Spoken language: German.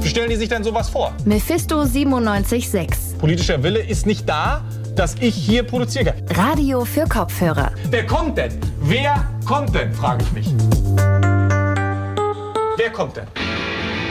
Wie stellen die sich denn sowas vor? Mephisto 97.6. Politischer Wille ist nicht da, dass ich hier produzieren kann. Radio für Kopfhörer. Wer kommt denn? Wer kommt denn, frage ich mich. Wer kommt denn?